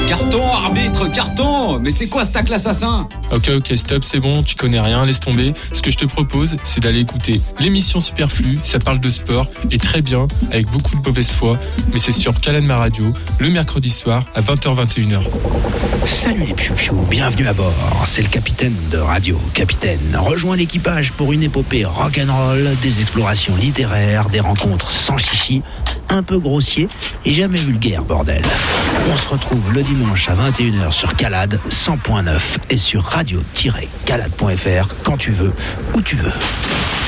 Carton, arbitre, carton. Mais c'est quoi ce tacle assassin? Ok, stop, c'est bon, tu connais rien, laisse tomber. Ce que je te propose, c'est d'aller écouter l'émission Superflu, ça parle de sport, et très bien, avec beaucoup de mauvaise foi, mais c'est sur Caladma Radio, le mercredi soir, à 20h-21h. Salut les piou-piou, bienvenue à bord, c'est le capitaine de Radio Capitaine. Rejoins l'équipage pour une épopée rock'n'roll, des explorations littéraires, des rencontres sans chichi, un peu grossier et jamais vulgaire, bordel. On se retrouve le dimanche à 21h sur Calade 100.9 et sur radio-calade.fr quand tu veux, où tu veux.